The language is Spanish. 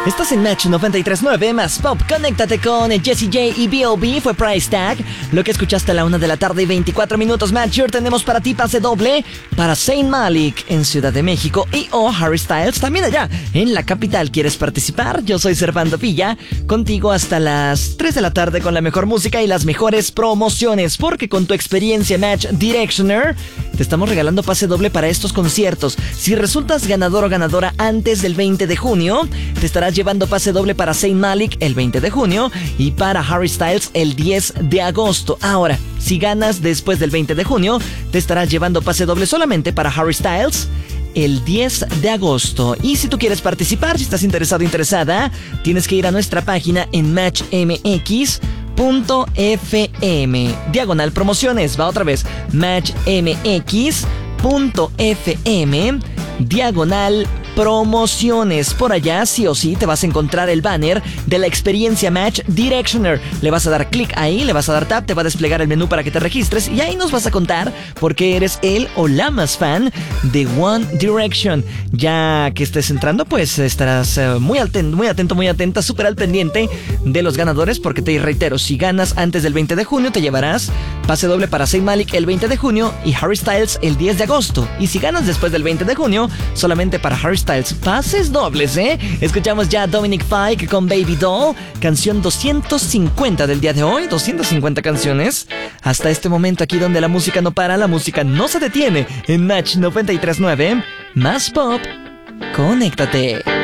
Estás en Match 93.9 más Pop. Conéctate con Jessie J y B.O.B. Fue Price Tag. Lo que escuchaste a la 1 de la tarde y 24 minutos. Matcher, tenemos para ti pase doble para Zayn Malik en Ciudad de México y Harry Styles también allá en la capital. ¿Quieres participar? Yo soy Servando Villa, contigo hasta las 3 de la tarde con la mejor música y las mejores promociones, porque con tu experiencia Match Directioner te estamos regalando pase doble para estos conciertos. Si resultas ganador o ganadora antes del 20 de junio, te estarás llevando pase doble para Zayn Malik el 20 de junio y para Harry Styles el 10 de agosto. Ahora, si ganas después del 20 de junio, te estarás llevando pase doble solamente para Harry Styles el 10 de agosto. Y si tú quieres participar, si estás interesado o interesada, tienes que ir a nuestra página en matchmx.fm. Diagonal promociones. Va otra vez. matchmx.fm. Diagonal promociones. Por allá sí o sí te vas a encontrar el banner de la experiencia Match Directioner. Le vas a dar clic ahí, le vas a dar tap, te va a desplegar el menú para que te registres y ahí nos vas a contar por qué eres el o la más fan de One Direction. Ya que estés entrando, pues estarás muy atento, muy atenta, súper al pendiente de los ganadores, porque te reitero, si ganas antes del 20 de junio te llevarás pase doble para Zayn Malik el 20 de junio y Harry Styles el 10 de agosto. Y si ganas después del 20 de junio, solamente para Harry Styles pases dobles, ¿eh? Escuchamos ya a Dominic Fike con Baby Doll, canción 250 del día de hoy, 250 canciones. Hasta este momento aquí donde la música no para, la música no se detiene. En Match 93.9, más pop, conéctate.